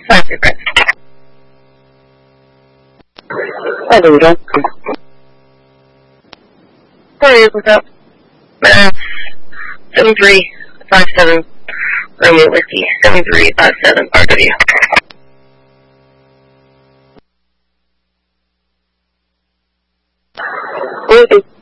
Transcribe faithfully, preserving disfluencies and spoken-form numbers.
Five regrets. Hi, Ludo. Sorry, what's up? Uh, seven three five seven Romeo Whiskey, seven three five seven R W. Ludo.